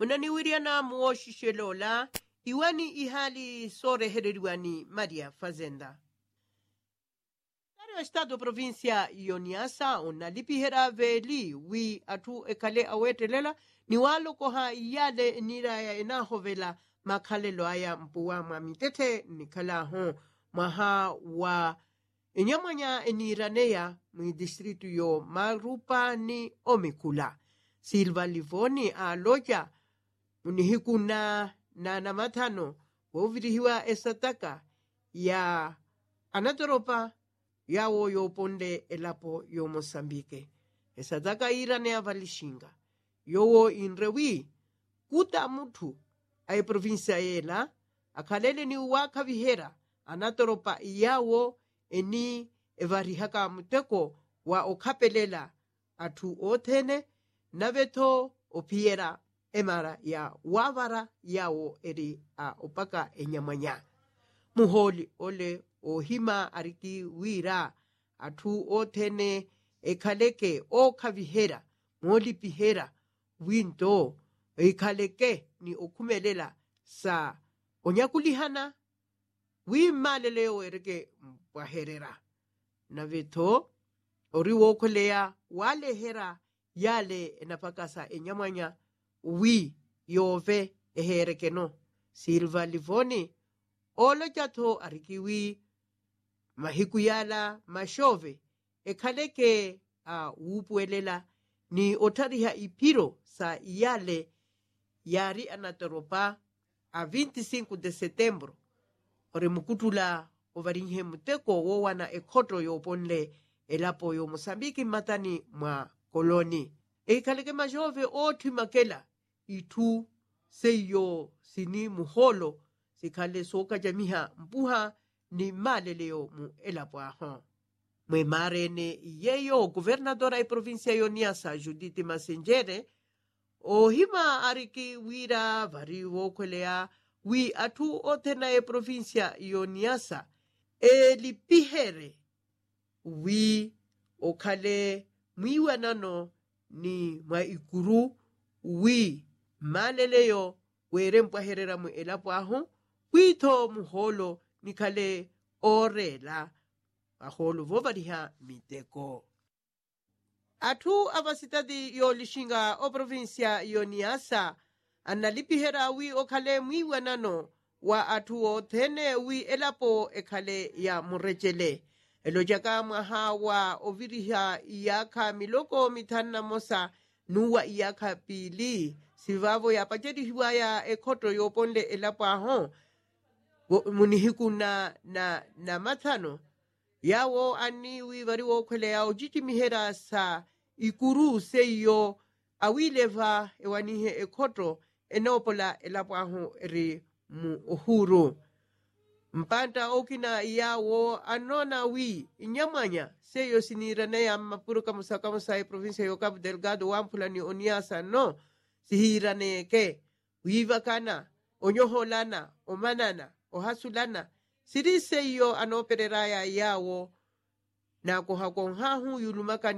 munaniwiriana muoshishelola iwani ihali sorehereriwani Maria Fazenda. Dario Estado provincia Ioniasa onalipihera veli wi atu ekale awetelela ni walo koha iyale niraya enahovela makhalelo aya mpuwa mwamitete nikalaho maha wa enyamanya eniraneya mwidistritu yo Marupa ni Omikula. Silva Livoni aloja munihikuna na namatano wovirihiwa esataka ya anatoropa yawo yoponde elapo yo Mosambike. Esataka irane avalishinga yowo inrewi kuta mutu ay provincia yela akalele ni waka vihera anatoropa yawo eni evarihaka muteko wa okapelela atu othene naveto opiera emara ya wavara yawo eri a opaka enyamanya. Muholi ole ohima ariki wira atu othene ekaleke o kavihera moli pihera winto ekaleke ni okumelela sa onyakulihana wimaleleo erike mpaherera naveto oriwokolea walehera yale enapakasa enyamanya wi yove eherekeno. Silva Livoni olo jato arikiwi mahikuyala mashove ekaleke upuelela ni otariha ipiro sa yale yari anatoropa a 25 de setembro ore mukutula ovarinhe muteko wowana ekoto yoponle elapo yo Mosambiki matani mwa koloni. Ekaleke mashove othi makela itu seyo sini muholo sikale soka jamiha mpuha ni maleleo mu elapo aho. Mwe marene yeyo gobernadora e provincia Ioniasa Judith Masengere ohima ariki wira vari wokolea wi atu otena e provincia Ioniasa lipihere wi okale mwiwa nano ni mwa ikuru wi maleleyo were mpaherera mu elapo aho wito muholo nikale orela aholo vovariha miteko. Atu avasitadi yo lishinga o provincia Ioniasa analipihera wi okale mwiwa nano wa atu othene wi elapo ekale ya murejele. Elojaka mwaha wa oviriha iyaka miloko mitana mosa nuwa iyaka pili sivavo ya pachedi hiwaya ekoto yoponde elapo aho munihiku na mathano yawo aniwi vari wokwele yao jiti mihera sa ikuru seyo awileva ewanihe ekoto enopola elapo aho eri mu uhuru. Mpanta okina yawo anona wi inyamanya seyo sinirane ya mapuruka musaka e provincia yo Cabo Delgado wampula ni Oniasa no sihirane ke wiva kana onyoholana omanana ohasulana siri seyo anopereraya yawo na kohakonhahu yulumaka